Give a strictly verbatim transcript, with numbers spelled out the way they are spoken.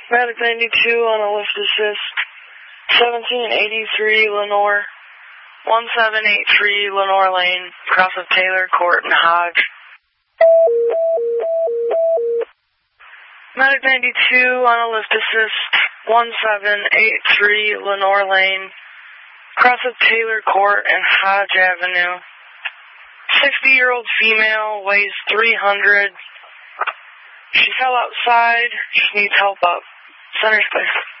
Medic ninety-two on a lift assist. seventeen eighty-three Lenore. one seven eight three Lenore Lane, cross of Taylor Court and Hodge. Medic ninety-two on a lift assist. one seven eight three Lenore Lane, cross of Taylor Court and Hodge Avenue. sixty-year-old female, weighs three hundred. She fell outside, just needs help up. Center space.